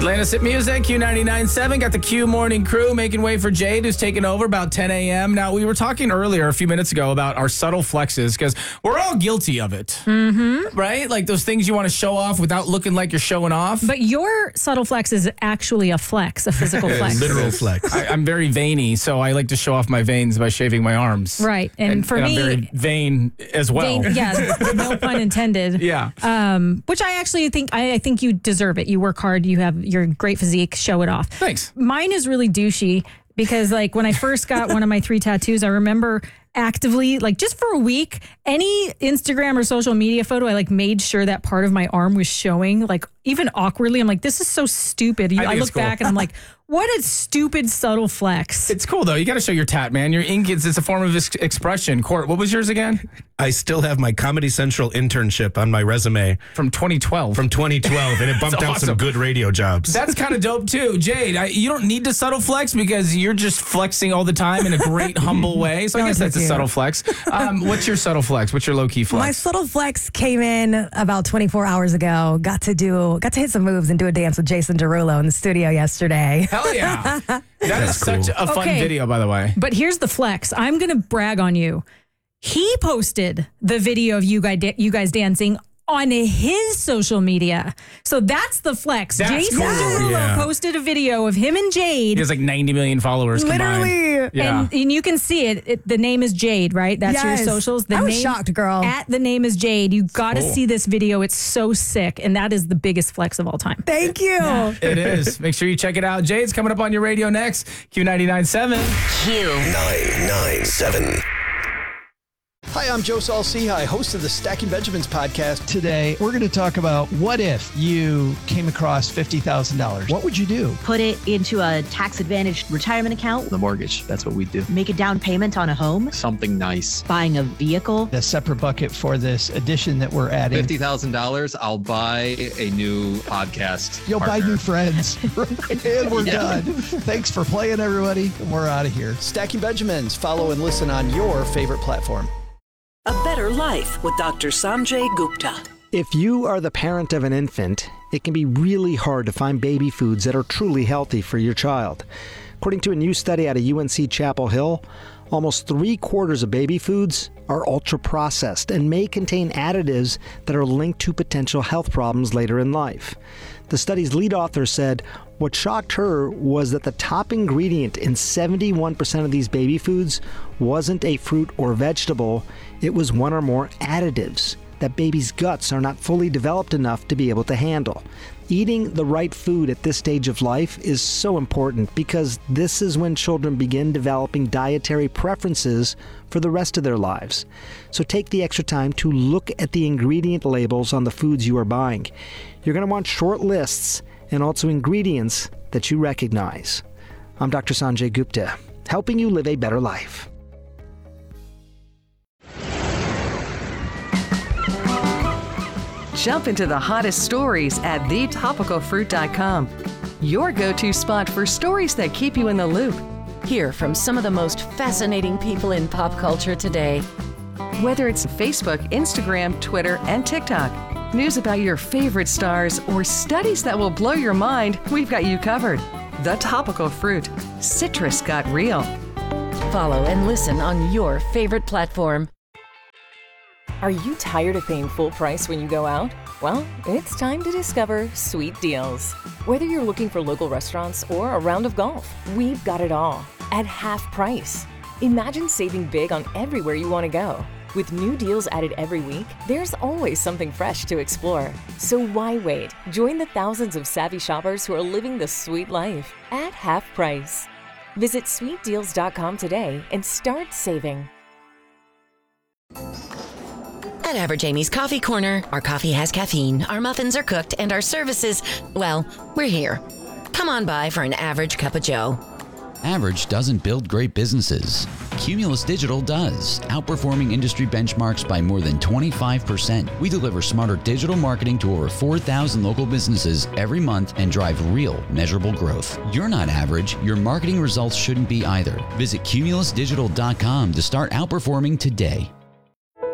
Atlantis Hit Music, Q99.7. Got the Q Morning Crew making way for Jade, who's taking over about 10 a.m. Now, we were talking earlier, a few minutes ago, about our subtle flexes, because we're all guilty of it. Mm-hmm. Right? Like those things you want to show off without looking like you're showing off. But your subtle flex is actually a flex, a physical flex. Literal flex. I'm very veiny, so I like to show off my veins by shaving my arms. Right. And for me, I'm very vain as well. Yeah, no pun intended. Yeah. Which I actually think, I think you deserve it. You work hard. You have your great physique. Show it off. Thanks. Mine is really douchey because, like, when I first got one of my 3 tattoos, I remember actively, like, just for a week, any Instagram or social media photo, I like made sure that part of my arm was showing, like, even awkwardly. I'm like, this is so stupid. I look back and I'm like, what a stupid subtle flex. It's cool though. You got to show your tat, man. Your ink it's a form of expression. Court, what was yours again? I still have my Comedy Central internship on my resume From 2012. from 2012, and it bumped out some good radio jobs. That's kind of dope too, Jade. You don't need to subtle flex because you're just flexing all the time in a great, humble way. So I guess that's a subtle flex. What's your subtle flex? What's your low key flex? My subtle flex came in about 24 hours ago. Got to hit some moves and do a dance with Jason Derulo in the studio yesterday. Hell yeah! That is such a fun video, by the way. But here's the flex. I'm going to brag on you. He posted the video of you guys dancing on his social media. So that's the flex. That's Jason cool. Derulo posted a video of him and Jade. He has like 90 million followers Literally. combined. Yeah. And you can see it. The name is Jade, right? That's your socials. I was shocked, girl. At the name is Jade. You got to see this video. It's so sick. And that is the biggest flex of all time. Thank you. It is. Make sure you check it out. Jade's coming up on your radio next. Q99.7. Q997. Hi, I'm Joe Saul-Sehy, host of the Stacking Benjamins podcast. Today, we're going to talk about what if you came across $50,000? What would you do? Put it into a tax-advantaged retirement account. The mortgage, that's what we do. Make a down payment on a home. Something nice. Buying a vehicle. A separate bucket for this addition that we're adding. $50,000, I'll buy a new podcast. You'll partner. buy new friends. And we're done. Thanks for playing, everybody. And we're out of here. Stacking Benjamins. Follow and listen on your favorite platform. A Better Life with Dr. Sanjay Gupta. If you are the parent of an infant, it can be really hard to find baby foods that are truly healthy for your child. According to a new study out of UNC Chapel Hill, almost 3/4 of baby foods are ultra-processed and may contain additives that are linked to potential health problems later in life. The study's lead author said what shocked her was that the top ingredient in 71% of these baby foods wasn't a fruit or vegetable, it was one or more additives that babies' guts are not fully developed enough to be able to handle. Eating the right food at this stage of life is so important because this is when children begin developing dietary preferences for the rest of their lives. So take the extra time to look at the ingredient labels on the foods you are buying. You're going to want short lists and also ingredients that you recognize. I'm Dr. Sanjay Gupta, helping you live a better life. Jump into the hottest stories at thetopicalfruit.com. Your go-to spot for stories that keep you in the loop. Hear from some of the most fascinating people in pop culture today. Whether it's Facebook, Instagram, Twitter, and TikTok, news about your favorite stars, or studies that will blow your mind, we've got you covered. The Topical Fruit. Citrus got real. Follow and listen on your favorite platform. Are you tired of paying full price when you go out? Well, it's time to discover Sweet Deals. Whether you're looking for local restaurants or a round of golf, we've got it all at half price. Imagine saving big on everywhere you want to go. With new deals added every week, there's always something fresh to explore. So why wait? Join the thousands of savvy shoppers who are living the sweet life at half price. Visit sweetdeals.com today and start saving. At Average Amy's Coffee Corner, our coffee has caffeine, our muffins are cooked, and our services, well, we're here. Come on by for an average cup of joe. Average doesn't build great businesses. Cumulus Digital does, outperforming industry benchmarks by more than 25%. We deliver smarter digital marketing to over 4,000 local businesses every month and drive real, measurable growth. You're not average. Your marketing results shouldn't be either. Visit cumulusdigital.com to start outperforming today.